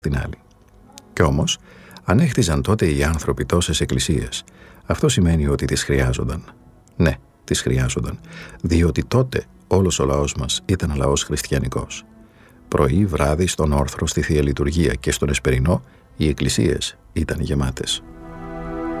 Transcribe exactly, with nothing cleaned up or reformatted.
την άλλη. Κι όμως, αν έχτιζαν τότε οι άνθρωποι τόσες εκκλησίες, αυτό σημαίνει ότι τις χρειάζονταν. Ναι, τις χρειάζονταν, διότι τότε όλος ο λαός μας ήταν λαός χριστιανικός. Πρωί, βράδυ, στον όρθρο, στη Θεία Λειτουργία και στον Εσπερινό, οι εκκλησίες ήταν γεμάτες.